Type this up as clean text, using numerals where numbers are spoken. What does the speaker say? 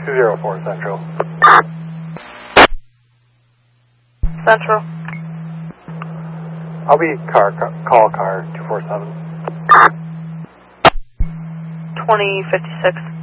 204 Central. Central. I'll be call car 247. 2056.